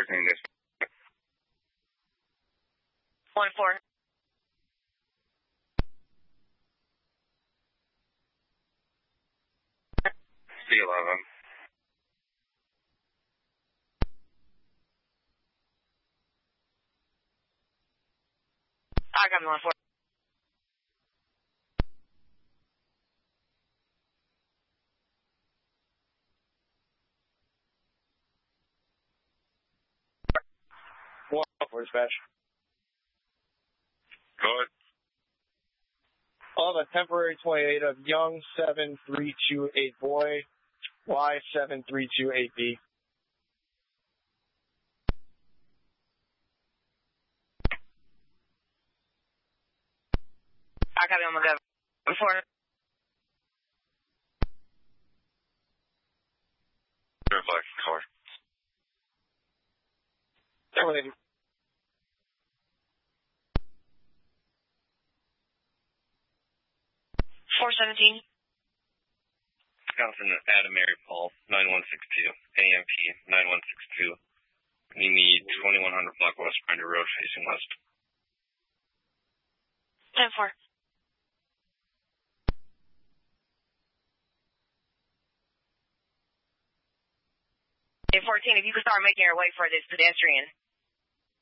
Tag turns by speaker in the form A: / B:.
A: 14 this.
B: 1-4.
A: C11.
B: I got me 1-4.
C: For dispatch.
A: Go ahead.
C: On the temporary 28 of Young 7328 boy, Y7328B.
B: I got me on my gun. 1-4.
A: Reflex car.
C: Terminated.
B: 417.
A: Wisconsin, Adam Mary Paul, 9162, AMP 9162. You need 2100 block West Grinder Road facing west.
B: 10-4. Hey, 14, if you could start making your way for this pedestrian.